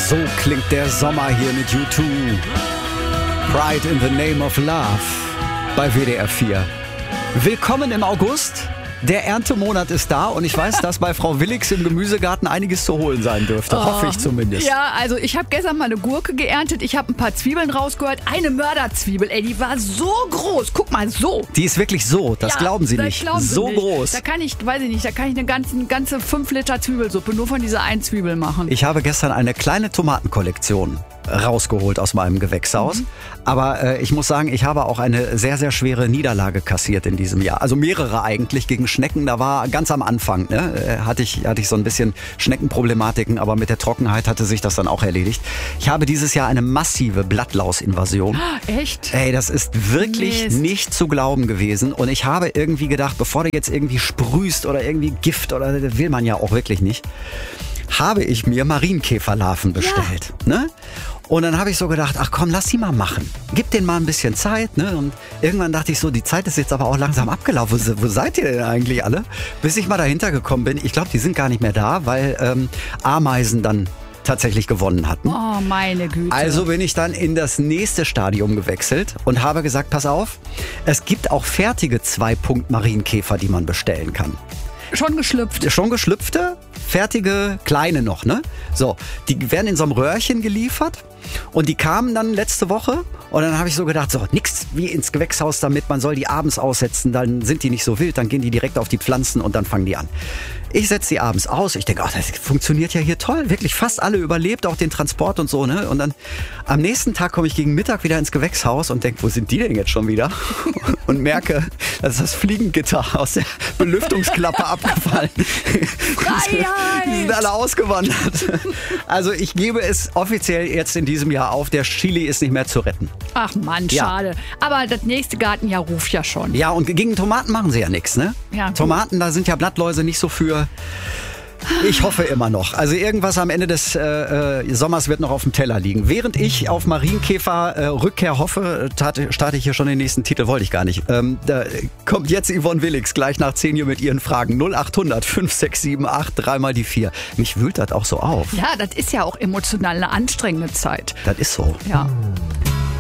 So klingt der Sommer hier mit U2. Pride in the Name of Love bei WDR 4. Willkommen im August. Der Erntemonat ist da und ich weiß, dass bei Frau Willigs im Gemüsegarten einiges zu holen sein dürfte. Hoffe ich zumindest. Ja, also ich habe gestern mal eine Gurke geerntet. Ich habe ein paar Zwiebeln rausgehört. Eine Mörderzwiebel, ey, die war so groß. Guck mal, so. Die ist wirklich so, das glauben Sie nicht. So groß. Da kann ich, weiß ich nicht, da kann ich eine ganze 5 Liter Zwiebelsuppe nur von dieser einen Zwiebel machen. Ich habe gestern eine kleine Tomatenkollektion rausgeholt aus meinem Gewächshaus. Aber ich muss sagen, ich habe auch eine sehr, sehr schwere Niederlage kassiert in diesem Jahr. Also mehrere eigentlich gegen Schnecken. Da war ganz am Anfang, hatte ich so ein bisschen Schneckenproblematiken, aber mit der Trockenheit hatte sich das dann auch erledigt. Ich habe dieses Jahr eine massive Blattlaus-Invasion. Echt? Ey, das ist wirklich nicht zu glauben gewesen. Und ich habe irgendwie gedacht, bevor du jetzt irgendwie sprühst oder irgendwie Gift, oder das will man ja auch wirklich nicht, habe ich mir Marienkäferlarven bestellt. Ja. Ne? Und dann habe ich so gedacht, ach komm, lass die mal machen. Gib denen mal ein bisschen Zeit. Ne? Und irgendwann dachte ich so, die Zeit ist jetzt aber auch langsam abgelaufen. Wo seid ihr denn eigentlich alle? Bis ich mal dahinter gekommen bin. Ich glaube, die sind gar nicht mehr da, weil Ameisen dann tatsächlich gewonnen hatten. Oh, meine Güte. Also bin ich dann in das nächste Stadium gewechselt und habe gesagt, pass auf, es gibt auch fertige 2-Punkt-Marienkäfer, die man bestellen kann. Schon geschlüpft. Schon geschlüpfte, fertige, kleine noch, ne? So, die werden in so einem Röhrchen geliefert und die kamen dann letzte Woche und dann habe ich so gedacht, so, nix wie ins Gewächshaus damit, man soll die abends aussetzen, dann sind die nicht so wild, dann gehen die direkt auf die Pflanzen und dann fangen die an. Ich setze die abends aus, ich denke, das funktioniert ja hier toll, wirklich fast alle überlebt, auch den Transport und so, ne? Und dann am nächsten Tag komme ich gegen Mittag wieder ins Gewächshaus und denke, wo sind die denn jetzt schon wieder? Und merke, dass das Fliegengitter aus der Belüftungsklappe abgefallen. Die sind alle ausgewandert. Also ich gebe es offiziell jetzt in diesem Jahr auf, der Chili ist nicht mehr zu retten. Ach Mann, schade. Aber das nächste Gartenjahr ruft ja schon. Ja, und gegen Tomaten machen sie ja nichts, ne? Ja, Tomaten, da sind ja Blattläuse nicht so für. Ich hoffe immer noch. Also irgendwas am Ende des Sommers wird noch auf dem Teller liegen. Während ich auf Marienkäfer Rückkehr hoffe, starte ich hier schon den nächsten Titel, wollte ich gar nicht. Da kommt jetzt Yvonne Willigs gleich nach 10 Uhr mit ihren Fragen. 0800 5678 3 die 4. Mich wühlt das auch so auf. Ja, das ist ja auch emotional eine anstrengende Zeit. Das ist so. Ja.